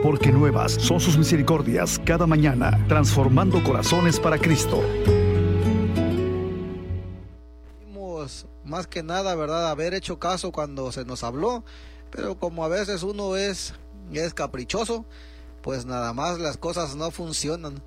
porque nuevas son sus misericordias cada mañana, transformando corazones para Cristo. Más que nada, ¿verdad?, haber hecho caso cuando se nos habló, pero como a veces uno es caprichoso, pues nada más las cosas no funcionan.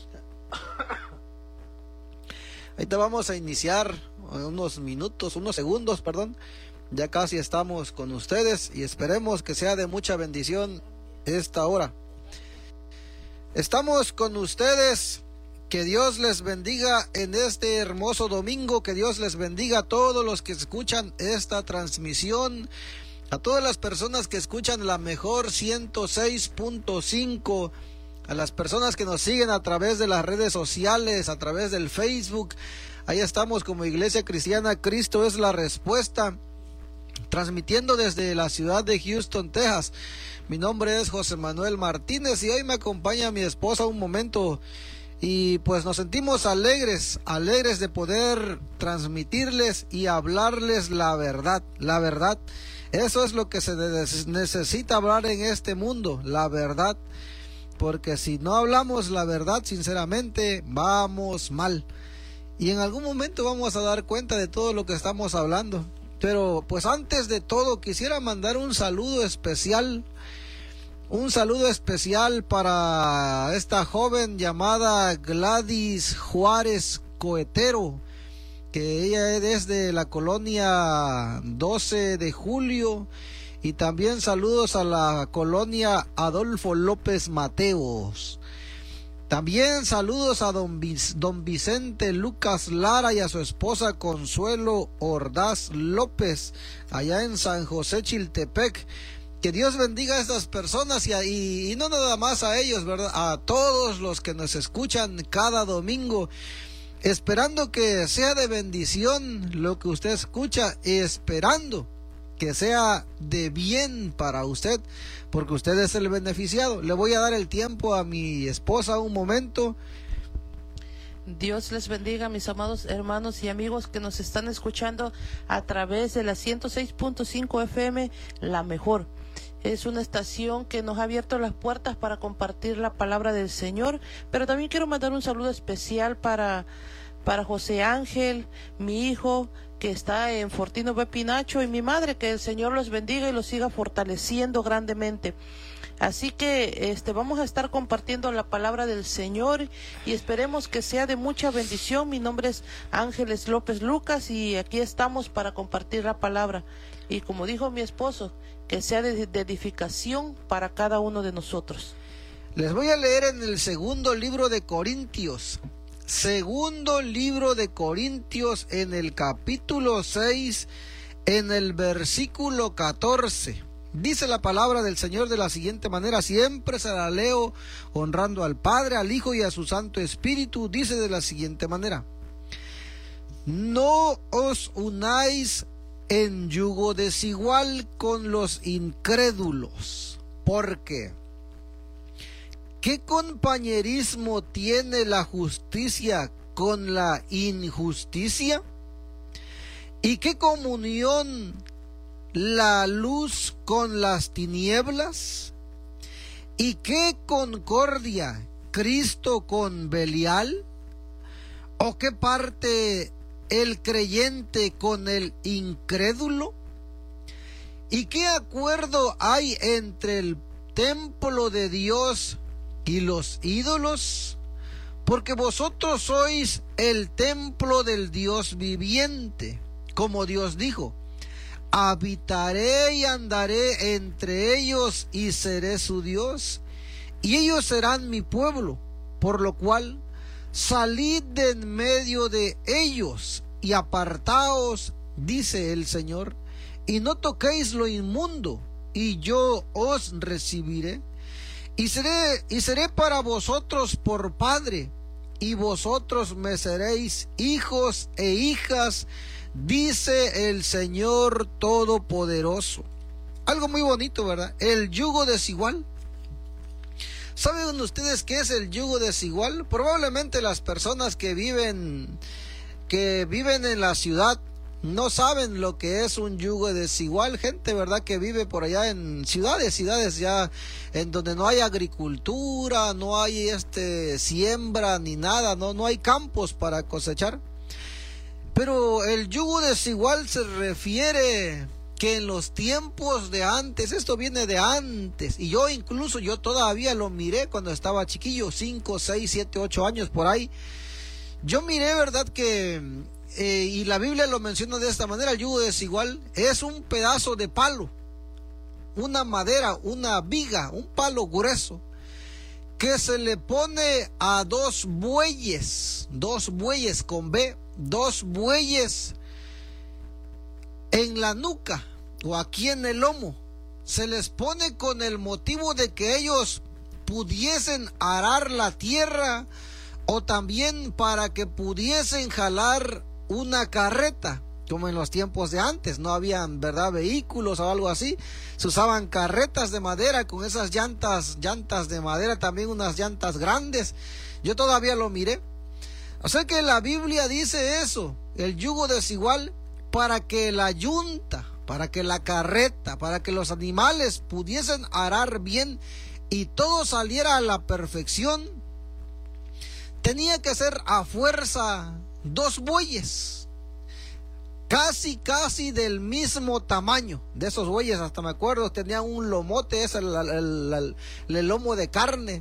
Ahorita vamos a iniciar unos segundos, ya casi estamos con ustedes y esperemos que sea de mucha bendición esta hora. Estamos con ustedes. Que Dios les bendiga en este hermoso domingo, que Dios les bendiga a todos los que escuchan esta transmisión, a todas las personas que escuchan la mejor 106.5, a las personas que nos siguen a través de las redes sociales, a través del Facebook. Ahí estamos como Iglesia Cristiana Cristo es la Respuesta, transmitiendo desde la ciudad de Houston, Texas. Mi nombre es José Manuel Martínez y hoy me acompaña mi esposa un momento. Y pues nos sentimos alegres de poder transmitirles y hablarles la verdad. Eso es lo que se necesita hablar en este mundo, la verdad. Porque si no hablamos la verdad, sinceramente, vamos mal. Y en algún momento vamos a dar cuenta de todo lo que estamos hablando. Pero pues antes de todo quisiera mandar un saludo especial para esta joven llamada Gladys Juárez Coetero, que ella es de la colonia 12 de Julio, y también saludos a la colonia Adolfo López Mateos. También saludos a don Vicente Lucas Lara y a su esposa Consuelo Ordaz López, allá en San José Chiltepec. Que Dios bendiga a estas personas y no nada más a ellos, ¿verdad? A todos los que nos escuchan cada domingo, esperando que sea de bendición lo que usted escucha, esperando que sea de bien para usted, porque usted es el beneficiado. Le voy a dar el tiempo a mi esposa un momento. Dios les bendiga, mis amados hermanos y amigos que nos están escuchando a través de la 106.5 FM, la mejor. Es una estación que nos ha abierto las puertas para compartir la palabra del Señor, pero también quiero mandar un saludo especial para José Ángel, mi hijo, que está en Fortino Pepinacho, y mi madre, que el Señor los bendiga y los siga fortaleciendo grandemente. Así que vamos a estar compartiendo la palabra del Señor y esperemos que sea de mucha bendición. Mi nombre es Ángeles López Lucas y aquí estamos para compartir la palabra. Y como dijo mi esposo, que sea de edificación para cada uno de nosotros. Les voy a leer en el segundo libro de Corintios. Segundo libro de Corintios, en el capítulo 6, en el versículo 14. Dice la palabra del Señor de la siguiente manera, siempre se la leo honrando al Padre, al Hijo y a su Santo Espíritu. Dice de la siguiente manera: no os unáis en yugo desigual con los incrédulos, porque ¿qué compañerismo tiene la justicia con la injusticia? ¿Y qué comunión la luz con las tinieblas? ¿Y qué concordia Cristo con Belial? ¿O qué parte el creyente con el incrédulo? ¿Y qué acuerdo hay entre el templo de Dios y los ídolos? Porque vosotros sois el templo del Dios viviente, como Dios dijo: habitaré y andaré entre ellos y seré su Dios, y ellos serán mi pueblo. Por lo cual, salid de en medio de ellos y apartaos, dice el Señor, y no toquéis lo inmundo, y yo os recibiré, y seré para vosotros por padre, y vosotros me seréis hijos e hijas, dice el Señor Todopoderoso. Algo muy bonito, ¿verdad? El yugo desigual. ¿Saben ustedes qué es el yugo desigual? Probablemente las personas que viven en la ciudad no saben lo que es un yugo desigual. Gente, ¿verdad?, que vive por allá en ciudades ya en donde no hay agricultura, no hay siembra ni nada, no hay campos para cosechar. Pero el yugo desigual se refiere que en los tiempos de antes, esto viene de antes, y yo todavía lo miré cuando estaba chiquillo, 5, 6, 7, 8 años por ahí. Yo miré, ¿verdad?, que y la Biblia lo menciona de esta manera: el yugo desigual es un pedazo de palo, una madera, una viga, un palo grueso, que se le pone a dos bueyes con B, dos bueyes en la nuca o aquí en el lomo. Se les pone con el motivo de que ellos pudiesen arar la tierra, o también para que pudiesen jalar una carreta, como en los tiempos de antes. No habían, ¿verdad?, vehículos o algo así. Se usaban carretas de madera con esas llantas de madera, también unas llantas grandes. Yo todavía lo miré. O sea que la Biblia dice eso, el yugo desigual, para que la yunta, para que la carreta, para que los animales pudiesen arar bien y todo saliera a la perfección, tenía que ser a fuerza dos bueyes, casi del mismo tamaño. De esos bueyes, hasta me acuerdo, tenían un lomote, es el lomo de carne,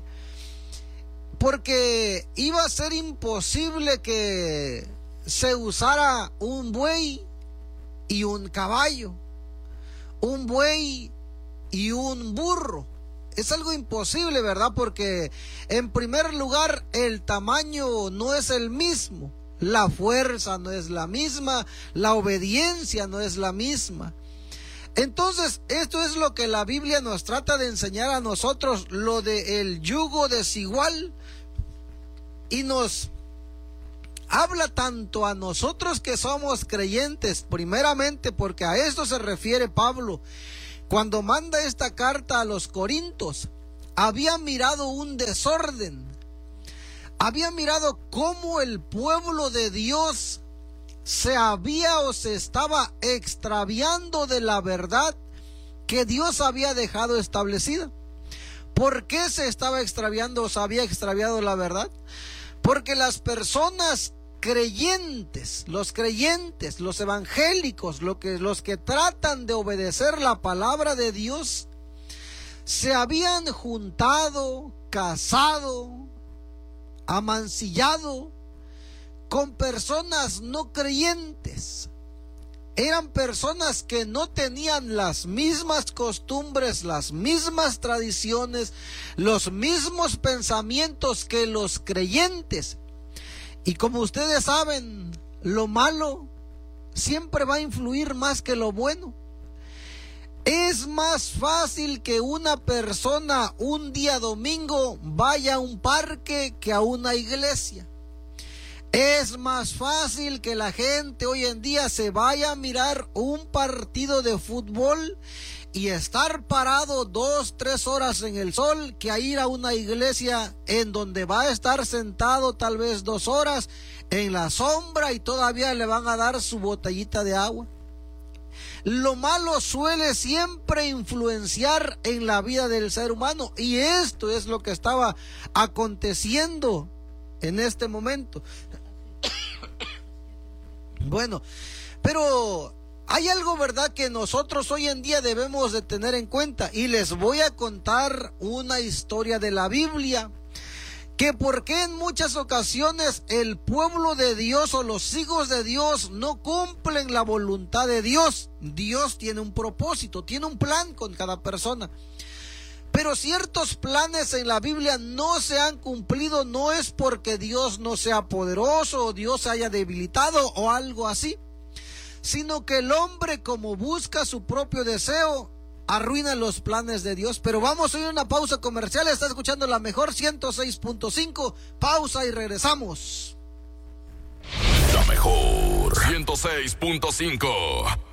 porque iba a ser imposible que se usara un buey y un caballo, un buey y un burro. Es algo imposible, ¿verdad? Porque en primer lugar el tamaño no es el mismo, la fuerza no es la misma, la obediencia no es la misma. Entonces, esto es lo que la Biblia nos trata de enseñar a nosotros, lo del yugo desigual, y nos habla tanto a nosotros que somos creyentes, primeramente porque a esto se refiere Pablo cuando manda esta carta a los Corintios. Había mirado un desorden, había mirado cómo el pueblo de Dios se estaba extraviando de la verdad que Dios había dejado establecida. ¿Por qué se estaba extraviando o se había extraviado la verdad? Porque las personas creyentes, los evangélicos, los que tratan de obedecer la palabra de Dios, se habían juntado, casado, amancillado con personas no creyentes. Eran personas que no tenían las mismas costumbres, las mismas tradiciones, los mismos pensamientos que los creyentes. Y como ustedes saben, lo malo siempre va a influir más que lo bueno. Es más fácil que una persona un día domingo vaya a un parque que a una iglesia. Es más fácil que la gente hoy en día se vaya a mirar un partido de fútbol y estar parado 2-3 horas en el sol, que a ir a una iglesia en donde va a estar sentado tal vez 2 horas en la sombra y todavía le van a dar su botellita de agua. Lo malo suele siempre influenciar en la vida del ser humano, y esto es lo que estaba aconteciendo en este momento. Bueno, pero hay algo, ¿verdad?, que nosotros hoy en día debemos de tener en cuenta, y les voy a contar una historia de la Biblia, que por qué en muchas ocasiones el pueblo de Dios o los hijos de Dios no cumplen la voluntad de Dios. Dios tiene un propósito, tiene un plan con cada persona, pero ciertos planes en la Biblia no se han cumplido. No es porque Dios no sea poderoso o Dios se haya debilitado o algo así, sino que el hombre, como busca su propio deseo, arruina los planes de Dios. Pero vamos a ir a una pausa comercial. Está escuchando la mejor 106.5. Pausa y regresamos. La mejor 106.5.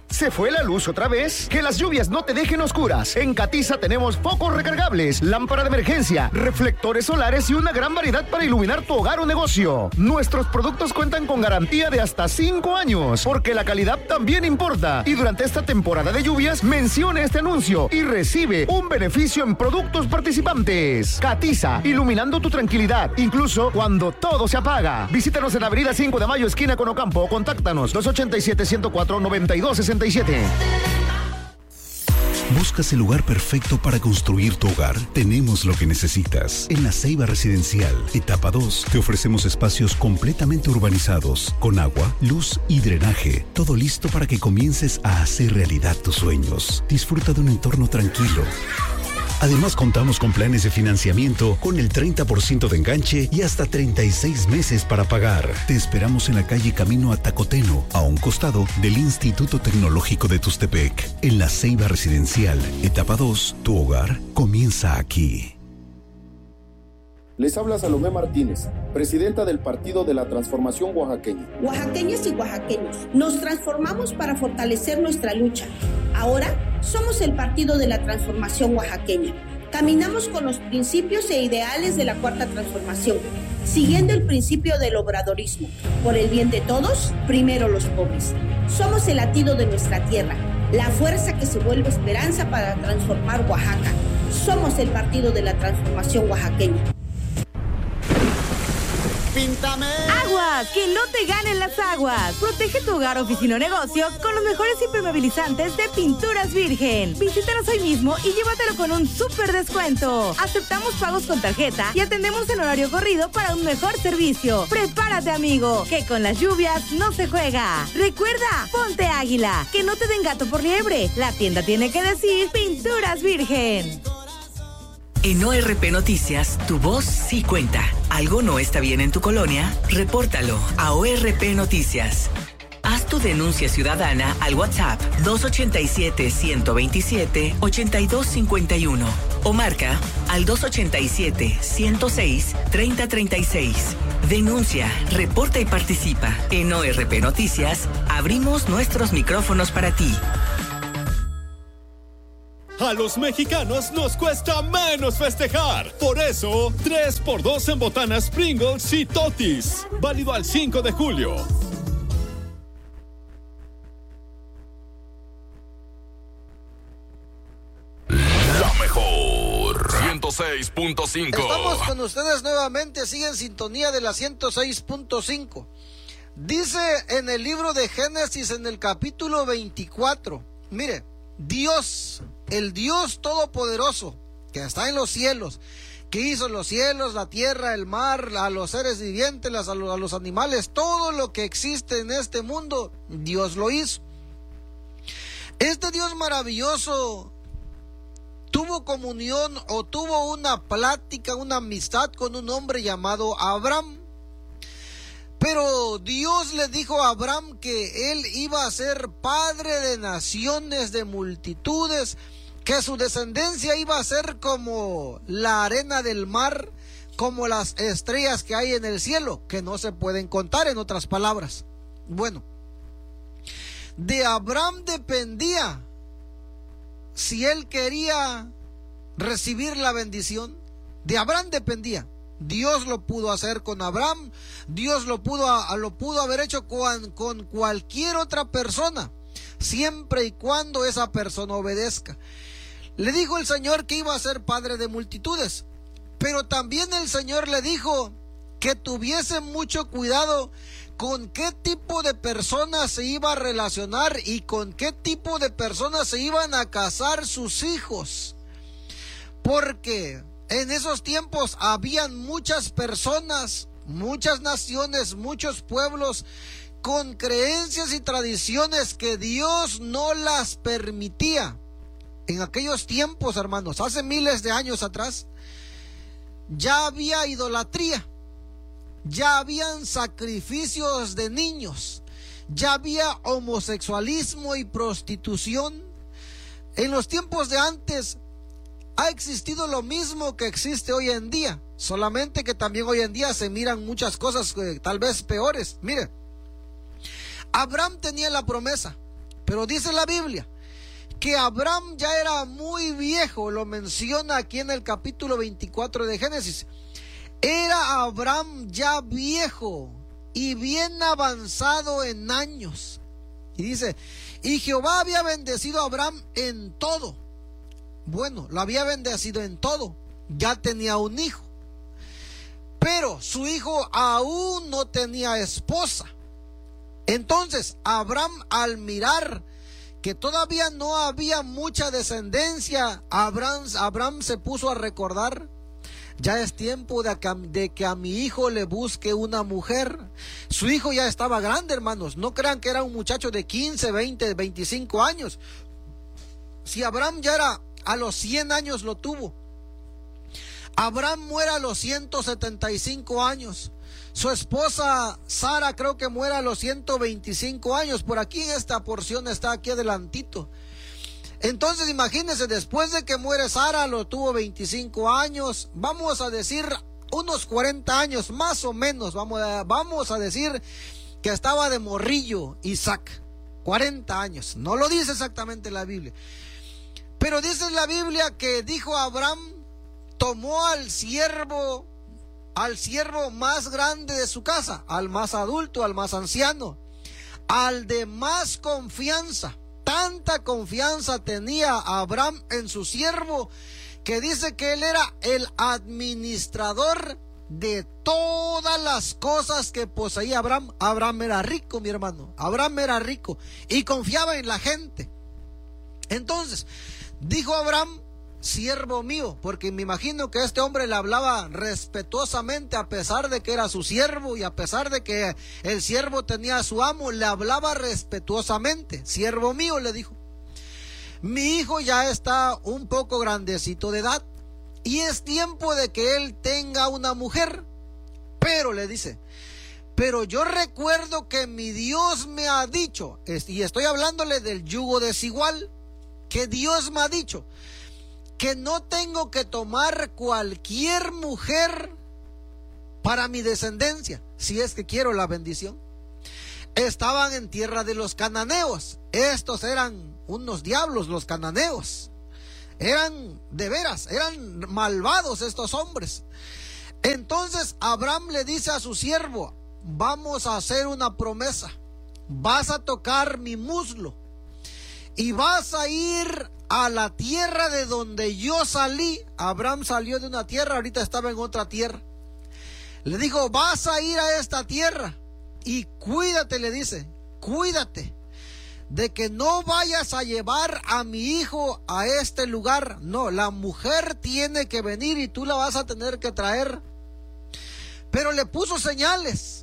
¿Se fue la luz otra vez? Que las lluvias no te dejen oscuras. En Catiza tenemos focos recargables, lámpara de emergencia, reflectores solares y una gran variedad para iluminar tu hogar o negocio. Nuestros productos cuentan con garantía de hasta 5 años, porque la calidad también importa. Y durante esta temporada de lluvias, mencione este anuncio y recibe un beneficio en productos participantes. Catiza, iluminando tu tranquilidad, incluso cuando todo se apaga. Visítanos en Avenida 5 de Mayo, esquina con Ocampo. Contáctanos 287-104-9267. ¿Buscas el lugar perfecto para construir tu hogar? Tenemos lo que necesitas. En La Ceiba Residencial, etapa 2, te ofrecemos espacios completamente urbanizados, con agua, luz y drenaje. Todo listo para que comiences a hacer realidad tus sueños. Disfruta de un entorno tranquilo. Además, contamos con planes de financiamiento con el 30% de enganche y hasta 36 meses para pagar. Te esperamos en la calle Camino a Tacoteno, a un costado del Instituto Tecnológico de Tustepec. En La Ceiba Residencial, etapa 2, tu hogar comienza aquí. Les habla Salomé Martínez, presidenta del Partido de la Transformación Oaxaqueña. Oaxaqueñas y oaxaqueños, nos transformamos para fortalecer nuestra lucha. Ahora somos el Partido de la Transformación Oaxaqueña. Caminamos con los principios e ideales de la Cuarta Transformación, siguiendo el principio del obradorismo. Por el bien de todos, primero los pobres. Somos el latido de nuestra tierra, la fuerza que se vuelve esperanza para transformar Oaxaca. Somos el Partido de la Transformación Oaxaqueña. ¡Píntame! ¡Aguas! ¡Que no te ganen las aguas! Protege tu hogar, oficina o negocio con los mejores impermeabilizantes de Pinturas Virgen. Visítanos hoy mismo y llévatelo con un súper descuento. Aceptamos pagos con tarjeta y atendemos en horario corrido para un mejor servicio. Prepárate, amigo, que con las lluvias no se juega. Recuerda, ponte águila, que no te den gato por liebre. La tienda tiene que decir Pinturas Virgen. En ORP Noticias, tu voz sí cuenta. ¿Algo no está bien en tu colonia? Repórtalo a ORP Noticias. Haz tu denuncia ciudadana al WhatsApp 287-127-8251 o marca al 287-106-3036. Denuncia, reporta y participa. En ORP Noticias, abrimos nuestros micrófonos para ti. A los mexicanos nos cuesta menos festejar. Por eso, 3x2 en botanas Pringles y Totis. Válido al 5 de julio. La mejor 106.5. Estamos con ustedes nuevamente. Sigue en sintonía de la 106.5. Dice en el libro de Génesis, en el capítulo 24. Mire, Dios, el Dios Todopoderoso, que está en los cielos, que hizo los cielos, la tierra, el mar, a los seres vivientes, a los animales, todo lo que existe en este mundo, Dios lo hizo. Este Dios maravilloso tuvo comunión o tuvo una plática, una amistad con un hombre llamado Abraham. Pero Dios le dijo a Abraham que él iba a ser padre de naciones, de multitudes, que su descendencia iba a ser como la arena del mar, como las estrellas que hay en el cielo, que no se pueden contar, en otras palabras. Bueno, de Abraham dependía si él quería recibir la bendición. De Abraham dependía. Dios lo pudo hacer con Abraham, Dios lo pudo haber hecho con cualquier otra persona, siempre y cuando esa persona obedezca. Le dijo el Señor que iba a ser padre de multitudes, pero también el Señor le dijo que tuviese mucho cuidado con qué tipo de personas se iba a relacionar y con qué tipo de personas se iban a casar sus hijos, porque en esos tiempos habían muchas personas, muchas naciones, muchos pueblos con creencias y tradiciones que Dios no las permitía. En aquellos tiempos, hermanos, hace miles de años atrás, ya había idolatría, ya habían sacrificios de niños, ya había homosexualismo y prostitución. En los tiempos de antes ha existido lo mismo que existe hoy en día, solamente que también hoy en día se miran muchas cosas tal vez peores. Mire, Abraham tenía la promesa, Pero dice la Biblia que Abraham ya era muy viejo, lo menciona aquí en el capítulo 24 de Génesis. Era Abraham ya viejo y bien avanzado en años. Y dice, y Jehová había bendecido a Abraham en todo. Bueno, lo había bendecido en todo. Ya tenía un hijo. Pero su hijo aún no tenía esposa. Entonces, Abraham, al mirar que todavía no había mucha descendencia, Abraham se puso a recordar: ya es tiempo de que a mi hijo le busque una mujer. Su hijo ya estaba grande, hermanos. No crean que era un muchacho de 15, 20, 25 años. Si Abraham ya era, a los 100 años lo tuvo. Abraham muere a los 175 años. Su esposa Sara creo que muere a los 125 años. Por aquí en esta porción está aquí adelantito. Entonces imagínense, después de que muere Sara, lo tuvo 25 años. Vamos a decir unos 40 años, más o menos. Vamos a decir que estaba de morrillo Isaac. 40 años. No lo dice exactamente la Biblia. Pero dice la Biblia que dijo Abraham, tomó al siervo más grande de su casa, al más adulto, al más anciano, al de más confianza. Tanta confianza tenía Abraham en su siervo que dice que él era el administrador de todas las cosas que poseía Abraham. Abraham era rico, mi hermano. Abraham era rico y confiaba en la gente. Entonces dijo Abraham, siervo mío, porque me imagino que este hombre le hablaba respetuosamente, a pesar de que era su siervo y a pesar de que el siervo tenía a su amo, le hablaba respetuosamente. Siervo mío, le dijo, mi hijo ya está un poco grandecito de edad y es tiempo de que él tenga una mujer. Pero le dice, pero yo recuerdo que mi Dios me ha dicho, y estoy hablándole del yugo desigual, que Dios me ha dicho que no tengo que tomar cualquier mujer para mi descendencia, si es que quiero la bendición. Estaban en tierra de los cananeos. Estos eran unos diablos, los cananeos. Eran de veras, eran malvados estos hombres. Entonces Abraham le dice a su siervo, vamos a hacer una promesa. Vas a tocar mi muslo y vas a ir a la tierra de donde yo salí. Abraham salió de una tierra, ahorita estaba en otra tierra. Le dijo, vas a ir a esta tierra y cuídate, le dice, cuídate de que no vayas a llevar a mi hijo a este lugar. No, la mujer tiene que venir y tú la vas a tener que traer. Pero le puso señales.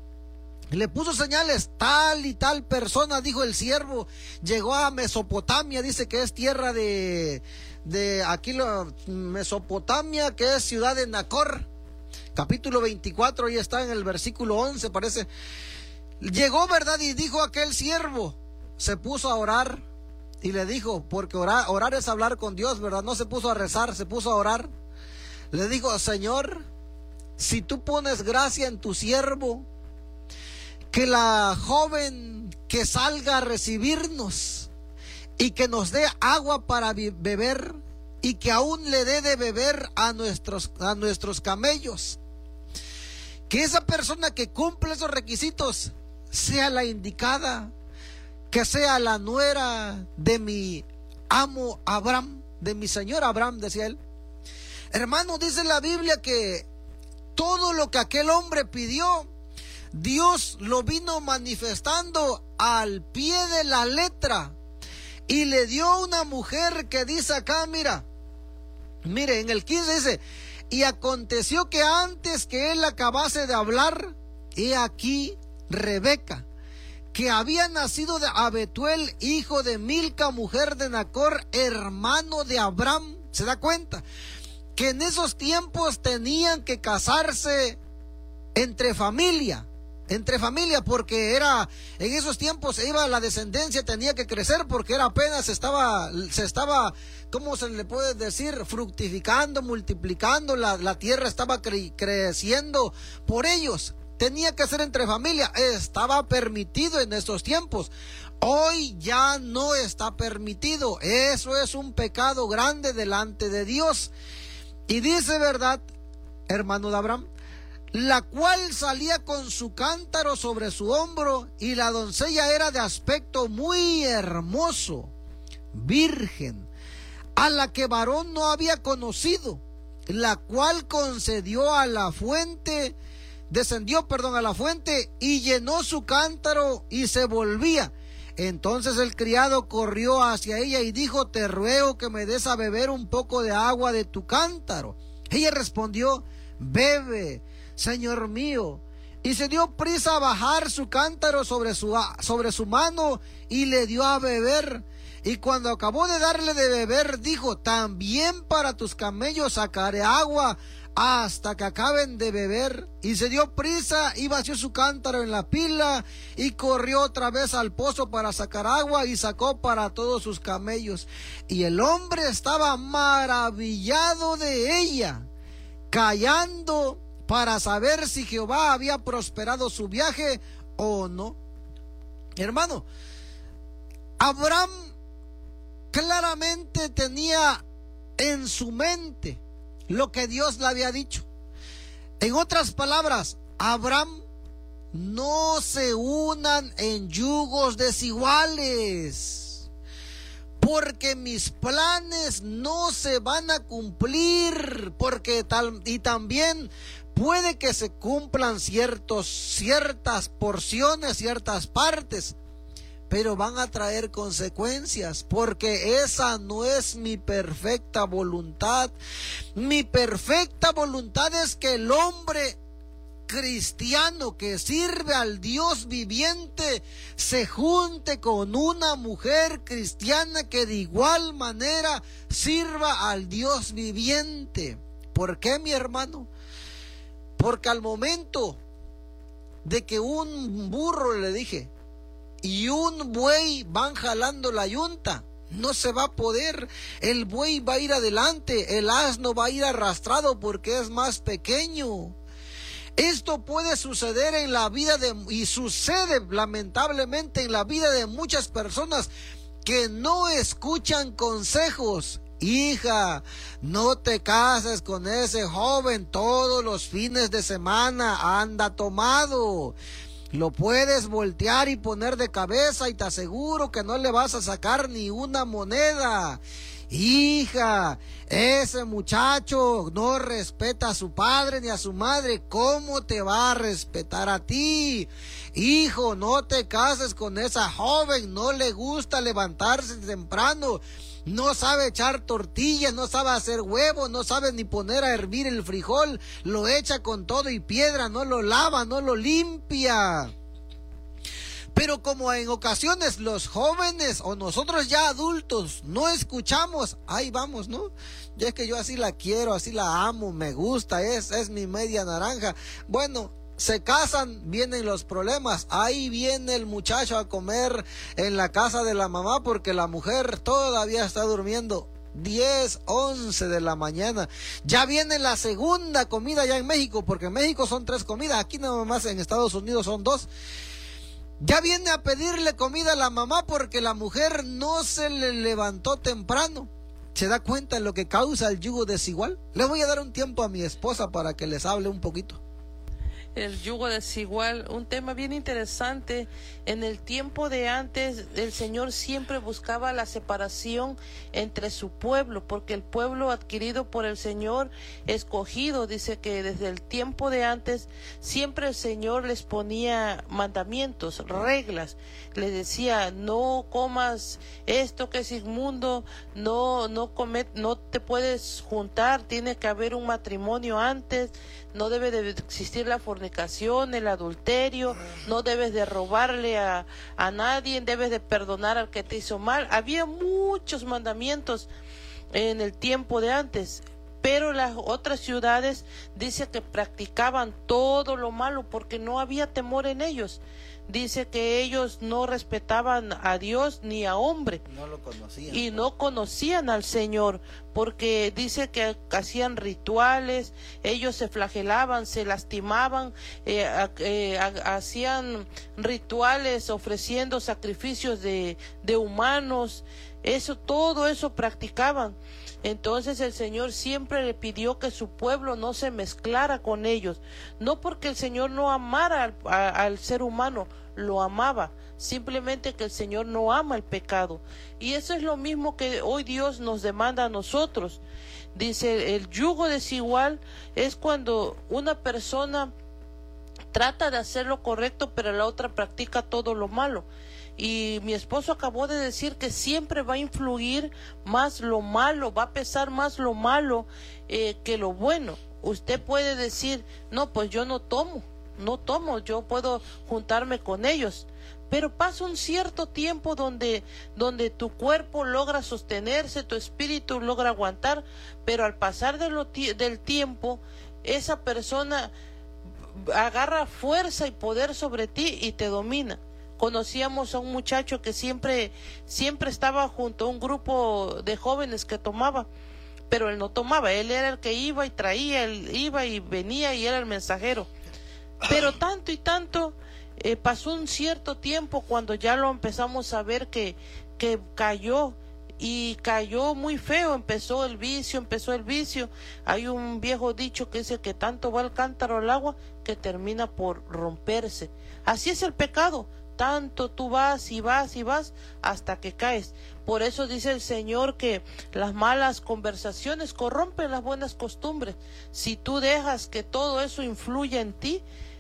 Le puso señales, tal y tal persona, dijo el siervo, llegó a Mesopotamia, dice que es tierra de aquí, Mesopotamia, que es ciudad de Nacor, capítulo 24, ahí está en el versículo 11, parece. Llegó, ¿verdad? Y dijo aquel siervo, se puso a orar, y le dijo, porque orar es hablar con Dios, ¿verdad? No se puso a rezar, se puso a orar. Le dijo, Señor, si tú pones gracia en tu siervo, que la joven que salga a recibirnos y que nos dé agua para beber y que aún le dé de beber a nuestros camellos, que esa persona que cumple esos requisitos sea la indicada, que sea la nuera de mi amo Abraham, de mi señor Abraham, decía él. Hermano, dice la Biblia que todo lo que aquel hombre pidió, Dios lo vino manifestando al pie de la letra y le dio una mujer que dice acá, mire, en el 15 dice, y aconteció que antes que él acabase de hablar, he aquí Rebeca, que había nacido de Betuel, hijo de Milca, mujer de Nacor, hermano de Abraham. ¿Se da cuenta? Que en esos tiempos tenían que casarse entre familia, porque era, en esos tiempos la descendencia tenía que crecer, porque era apenas se estaba, ¿cómo se le puede decir? Fructificando, multiplicando, la tierra estaba creciendo por ellos. Tenía que ser entre familia, estaba permitido en estos tiempos. Hoy ya no está permitido. Eso es un pecado grande delante de Dios. Y dice, ¿verdad, hermano de Abraham? La cual salía con su cántaro sobre su hombro, y la doncella era de aspecto muy hermoso, virgen, a la que varón no había conocido, la cual descendió a la fuente y llenó su cántaro y se volvía. Entonces el criado corrió hacia ella y dijo: te ruego que me des a beber un poco de agua de tu cántaro. Ella respondió: bebe, señor mío. Y se dio prisa a bajar su cántaro sobre su mano y le dio a beber. Y cuando acabó de darle de beber, dijo: también para tus camellos sacaré agua hasta que acaben de beber. Y se dio prisa y vació su cántaro en la pila y corrió otra vez al pozo para sacar agua y sacó para todos sus camellos. Y el hombre estaba maravillado de ella, callando para saber si Jehová había prosperado su viaje o no. Hermano, Abraham claramente tenía en su mente lo que Dios le había dicho. En otras palabras, Abraham: no se unan en yugos desiguales, porque mis planes no se van a cumplir, y también puede que se cumplan ciertas porciones, ciertas partes, pero van a traer consecuencias, porque esa no es mi perfecta voluntad. Mi perfecta voluntad es que el hombre cristiano que sirve al Dios viviente se junte con una mujer cristiana que de igual manera sirva al Dios viviente. ¿Por qué, mi hermano? Porque al momento de que un burro, le dije, y un buey van jalando la yunta, no se va a poder. El buey va a ir adelante, el asno va a ir arrastrado porque es más pequeño. Esto puede suceder en la vida y sucede lamentablemente en la vida de muchas personas que no escuchan consejos. Hija, no te cases con ese joven todos los fines de semana, anda tomado. Lo puedes voltear y poner de cabeza y te aseguro que no le vas a sacar ni una moneda. Hija, ese muchacho no respeta a su padre ni a su madre, ¿cómo te va a respetar a ti? Hijo, no te cases con esa joven, no le gusta levantarse temprano, no sabe echar tortillas, no sabe hacer huevos, no sabe ni poner a hervir el frijol, lo echa con todo y piedra, no lo lava, no lo limpia. Pero como en ocasiones los jóvenes o nosotros ya adultos no escuchamos, ahí vamos, ¿no? Ya es que yo así la quiero, así la amo, me gusta, es mi media naranja. Bueno, se casan, vienen los problemas. Ahí viene el muchacho a comer en la casa de la mamá porque la mujer todavía está durmiendo. 10, 11 de la mañana. Ya viene la segunda comida ya en México, porque en México son 3 comidas, aquí nada más en Estados Unidos son 2. Ya viene a pedirle comida a la mamá porque la mujer no se le levantó temprano. ¿Se da cuenta de lo que causa el yugo desigual? Le voy a dar un tiempo a mi esposa para que les hable un poquito. El yugo desigual, un tema bien interesante. En el tiempo de antes, el Señor siempre buscaba la separación entre su pueblo, porque el pueblo adquirido por el Señor, escogido, dice que desde el tiempo de antes, siempre el Señor les ponía mandamientos, reglas. Les decía: no comas esto que es inmundo, no te puedes juntar, tiene que haber un matrimonio antes, no debe de existir la fornicación, el adulterio, no debes de robarle a nadie, debes de perdonar al que te hizo mal. Había muchos mandamientos en el tiempo de antes, Pero las otras ciudades dice que practicaban todo lo malo porque no había temor en ellos. Dice que ellos no respetaban a Dios ni a hombre. No lo conocían. Y no conocían al Señor, porque dice que hacían rituales, ellos se flagelaban, se lastimaban, hacían rituales ofreciendo sacrificios de humanos, todo eso practicaban. Entonces el Señor siempre le pidió que su pueblo no se mezclara con ellos, no porque el Señor no amara al ser humano, lo amaba, simplemente que el Señor no ama el pecado. Y eso es lo mismo que hoy Dios nos demanda a nosotros. Dice, el yugo desigual es cuando una persona trata de hacer lo correcto, pero la otra practica todo lo malo. Y mi esposo acabó de decir que siempre va a influir más lo malo, va a pesar más lo malo que lo bueno. Usted puede decir, no, pues yo no tomo, yo puedo juntarme con ellos. Pero pasa un cierto tiempo donde tu cuerpo logra sostenerse, tu espíritu logra aguantar, pero al pasar del tiempo, esa persona agarra fuerza y poder sobre ti y te domina. Conocíamos a un muchacho que siempre estaba junto a un grupo de jóvenes que tomaba, pero él no tomaba, él era el que iba y traía, él iba y venía y era el mensajero. Pero tanto y tanto, pasó un cierto tiempo cuando ya lo empezamos a ver que cayó, y cayó muy feo, empezó el vicio. Hay un viejo dicho que dice que tanto va el cántaro al agua que termina por romperse. Así es el pecado. Tanto tú vas y vas y vas hasta que caes. Por eso dice el Señor que las malas conversaciones corrompen las buenas costumbres. Si tú dejas que todo eso influya en ti,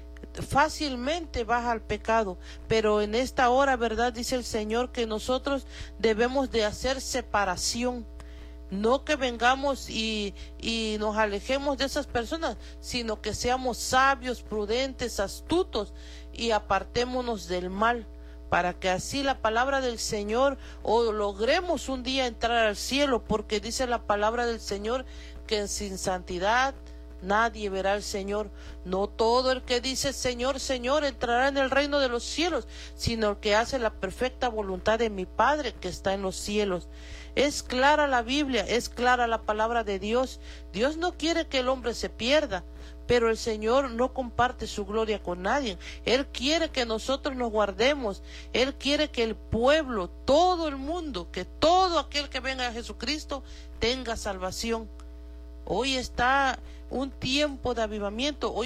fácilmente vas al pecado. Pero en esta hora, ¿verdad? Dice el Señor que nosotros debemos de hacer separación. No que vengamos y nos alejemos de esas personas, sino que seamos sabios, prudentes, astutos y apartémonos del mal, para que así la palabra del Señor logremos un día entrar al cielo, porque dice la palabra del Señor que sin santidad nadie verá al Señor. No todo el que dice Señor, Señor entrará en el reino de los cielos, sino el que hace la perfecta voluntad de mi Padre que está en los cielos. Es clara la Biblia, es clara la palabra de Dios. Dios no quiere que el hombre se pierda, pero el Señor no comparte su gloria con nadie. Él quiere que nosotros nos guardemos. Él quiere que el pueblo, todo el mundo, que todo aquel que venga a Jesucristo tenga salvación. Hoy está un tiempo de avivamiento. Hoy